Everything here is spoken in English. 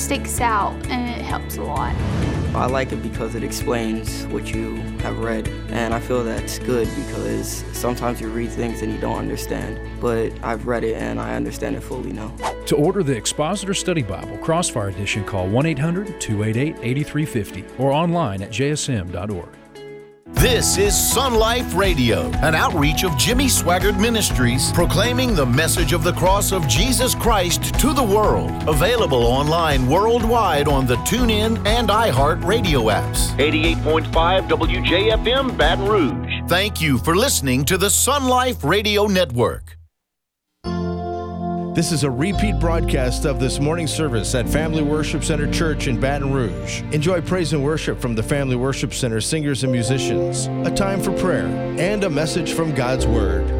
sticks out and it helps a lot. I like it because it explains what you have read, and I feel that's good because sometimes you read things and you don't understand, but I've read it and I understand it fully now. To order the Expositor Study Bible Crossfire Edition, call 1-800-288-8350 or online at jsm.org. This is Sun Life Radio, an outreach of Jimmy Swaggart Ministries, proclaiming the message of the cross of Jesus Christ to the world. Available online worldwide on the TuneIn and iHeart radio apps. 88.5 WJFM Baton Rouge. Thank you for listening to the Sun Life Radio Network. This is a repeat broadcast of this morning service at Family Worship Center Church in Baton Rouge. Enjoy praise and worship from the Family Worship Center singers and musicians, a time for prayer, and a message from God's Word.